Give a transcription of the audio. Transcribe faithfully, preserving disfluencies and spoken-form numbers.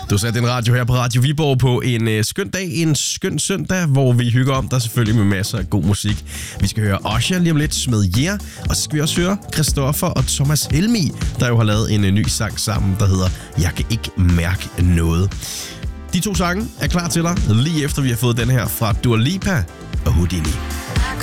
Du satte en radio her på Radio Viborg på en øh, skøn dag, en skøn søndag, hvor vi hygger om dig selvfølgelig med masser af god musik. Vi skal høre Usher lige om lidt med Yeah, og så skal vi også høre Christoffer og Thomas Helmig, der jo har lavet en øh, ny sang sammen, der hedder Jeg kan ikke mærke noget. De to sange er klar til dig, lige efter vi har fået den her fra Dua Lipa og Houdini.